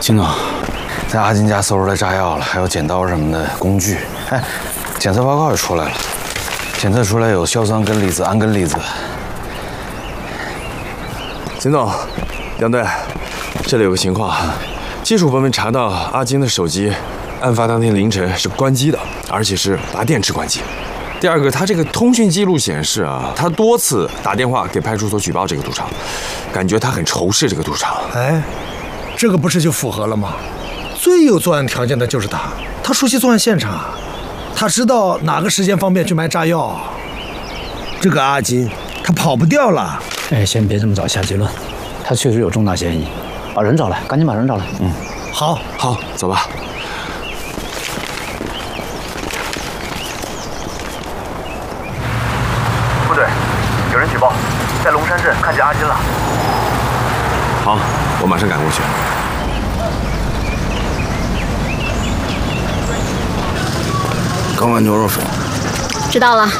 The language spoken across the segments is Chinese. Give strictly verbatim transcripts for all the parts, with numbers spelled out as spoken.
金总，在阿金家搜出来炸药了，还有剪刀什么的工具。哎，检测报告也出来了，检测出来有硝酸根离子、氨根离子。 金总，杨队，这里有个情况，技术方面查到阿金的手机，案发当天凌晨是关机的，而且是拔电池关机。第二个，他这个通讯记录显示啊，他多次打电话给派出所举报这个赌场，感觉他很仇视这个赌场。 哎，这个不是就符合了吗？最有作案条件的就是他，他熟悉作案现场，他知道哪个时间方便去买炸药。这个阿金，他跑不掉了。 哎，先别这么早下结论，他确实有重大嫌疑，把人找来，赶紧把人找来。 嗯，好， 好，走吧。 部队，有人举报，在龙山镇看见阿金了。 好，我马上赶过去。 刚碗牛肉粉。 知道了。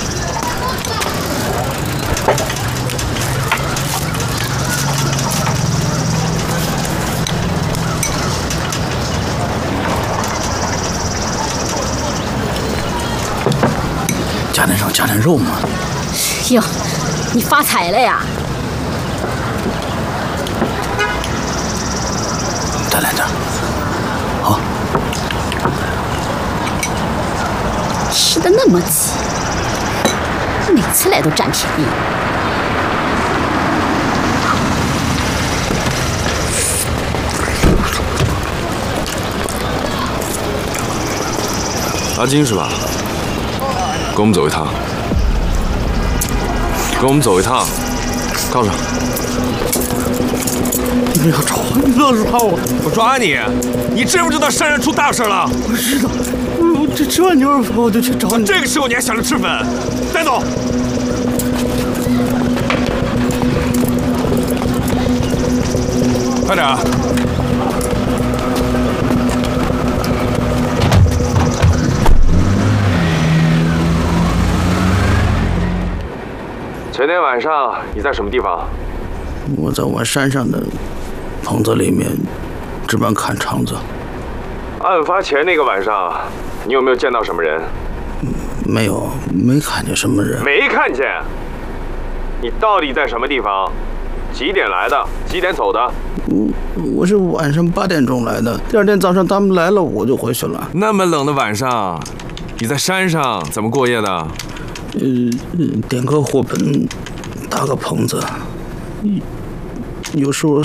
加点肉，加点肉嘛。 哟，你发财了呀！ 再来点。好。 吃的那么急，每次来都占便宜。 阿金是吧？跟我们走一趟，跟我们走一趟，靠上。 你要抓我，你老抓我！ 我抓你！你知不知道山上出大事了？ 我知道，我这吃完牛肉粉我就去找你。 这个时候你还想着吃粉？带走！快点啊！前天晚上你在什么地方？ 我在我山上的棚子里面值班看场子。 案发前那个晚上，你有没有见到什么人？ 没有，没看见什么人。 没看见？你到底在什么地方？几点来的？几点走的？ 我我是晚上八点钟来的，第二天早上他们来了，我就回去了。 那么冷的晚上，你在山上怎么过夜的？ 呃，点个火盆，搭个棚子，有时候